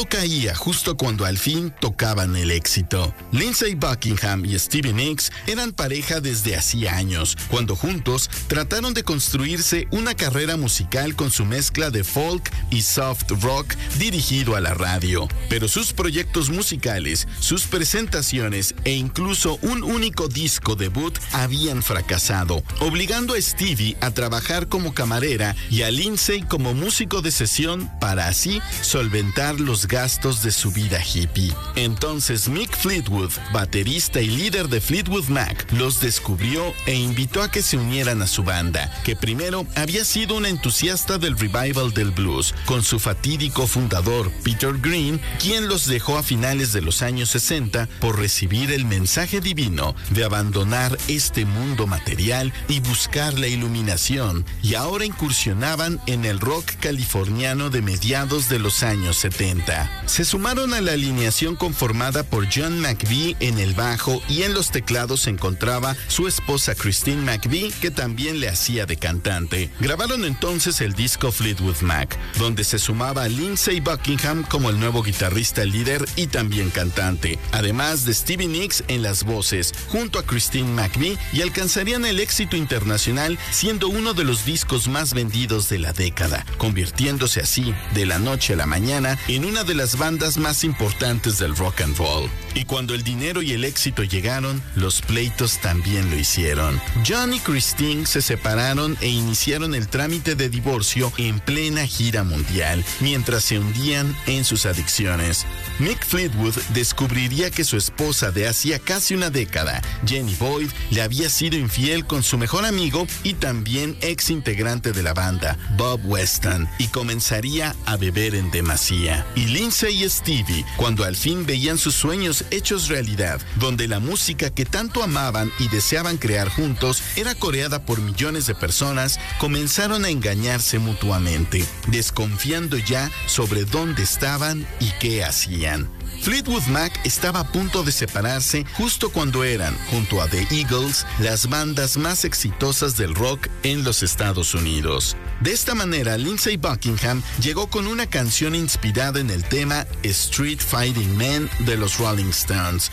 todo caía justo cuando al fin tocaban el éxito. Lindsey Buckingham y Stevie Nicks eran pareja desde hacía años, cuando juntos trataron de construirse una carrera musical con su mezcla de folk y soft rock dirigido a la radio. Pero sus proyectos musicales, sus presentaciones e incluso un único disco debut habían fracasado, obligando a Stevie a trabajar como camarera y a Lindsey como músico de sesión para así solventar los gastos de su vida hippie. Entonces Mick Fleetwood, baterista y líder de Fleetwood Mac, los descubrió e invitó a que se unieran a su banda, que primero había sido un entusiasta del revival del blues, con su fatídico fundador Peter Green, quien los dejó a finales de los años 60 por recibir el mensaje divino de abandonar este mundo material y buscar la iluminación, y ahora incursionaban en el rock californiano de mediados de los años 70. Se sumaron a la alineación conformada por John McVie en el bajo, y en los teclados se encontraba su esposa Christine McVie, que también le hacía de cantante. Grabaron entonces el disco Fleetwood Mac, donde se sumaba Lindsey Buckingham como el nuevo guitarrista líder y también cantante, además de Stevie Nicks en las voces, junto a Christine McVie, y alcanzarían el éxito internacional, siendo uno de los discos más vendidos de la década, convirtiéndose así, de la noche a la mañana, en una de las bandas más importantes del rock and roll. Y cuando el dinero y el éxito llegaron, los pleitos también lo hicieron. John y Christine se separaron e iniciaron el trámite de divorcio en plena gira mundial, mientras se hundían en sus adicciones. Mick Fleetwood descubriría que su esposa de hacía casi una década, Jenny Boyd, le había sido infiel con su mejor amigo y también ex integrante de la banda, Bob Weston, y comenzaría a beber en demasía. Y Lindsey y Stevie, cuando al fin veían sus sueños hechos realidad, donde la música que tanto amaban y deseaban crear juntos era coreada por millones de personas, comenzaron a engañarse mutuamente, desconfiando ya sobre dónde estaban y qué hacían. Fleetwood Mac estaba a punto de separarse justo cuando eran, junto a The Eagles, las bandas más exitosas del rock en los Estados Unidos. De esta manera, Lindsey Buckingham llegó con una canción inspirada en el tema Street Fighting Man de los Rolling Stones,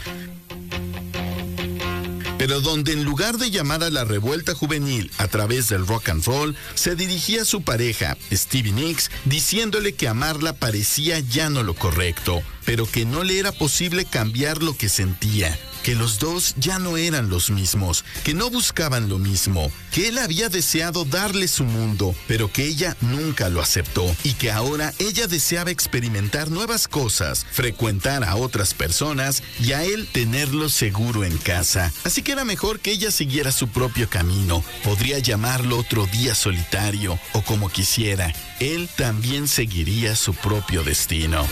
pero donde en lugar de llamar a la revuelta juvenil a través del rock and roll, se dirigía a su pareja, Stevie Nicks, diciéndole que amarla parecía ya no lo correcto, pero que no le era posible cambiar lo que sentía, que los dos ya no eran los mismos, que no buscaban lo mismo, que él había deseado darle su mundo, pero que ella nunca lo aceptó, y que ahora ella deseaba experimentar nuevas cosas, frecuentar a otras personas y a él tenerlo seguro en casa. Así que era mejor que ella siguiera su propio camino. Podría llamarlo otro día solitario o como quisiera. Él también seguiría su propio destino.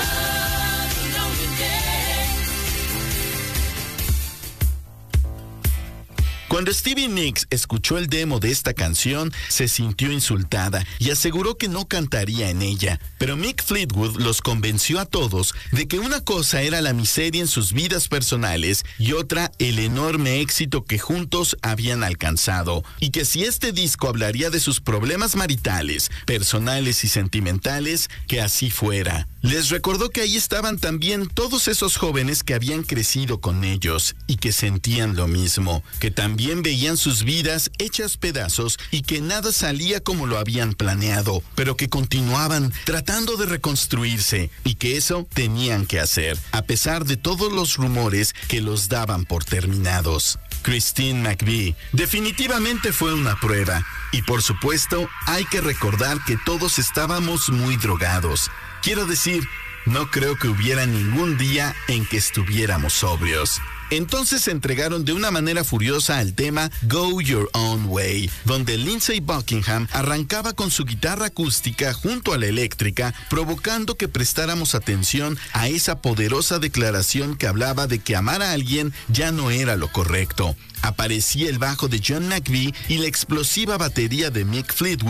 Cuando Stevie Nicks escuchó el demo de esta canción, se sintió insultada y aseguró que no cantaría en ella. Pero Mick Fleetwood los convenció a todos de que una cosa era la miseria en sus vidas personales y otra el enorme éxito que juntos habían alcanzado, y que si este disco hablaría de sus problemas maritales, personales y sentimentales, que así fuera. Les recordó que ahí estaban también todos esos jóvenes que habían crecido con ellos y que sentían lo mismo, que también veían sus vidas hechas pedazos y que nada salía como lo habían planeado, pero que continuaban tratando de reconstruirse y que eso tenían que hacer, a pesar de todos los rumores que los daban por terminados. Christine McVie definitivamente fue una prueba, y por supuesto hay que recordar que todos estábamos muy drogados. Quiero decir, no creo que hubiera ningún día en que estuviéramos sobrios. Entonces se entregaron de una manera furiosa al tema Go Your Own Way, donde Lindsey Buckingham arrancaba con su guitarra acústica junto a la eléctrica, provocando que prestáramos atención a esa poderosa declaración que hablaba de que amar a alguien ya no era lo correcto. Aparecía el bajo de John McVie y la explosiva batería de Mick Fleetwood,